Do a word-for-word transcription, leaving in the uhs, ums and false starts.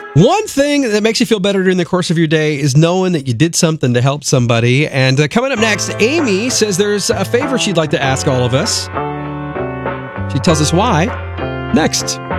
One thing that makes you feel better during the course of your day is knowing that you did something to help somebody. And uh, coming up next, Amy says there's a favor she'd like to ask all of us. She tells us why next.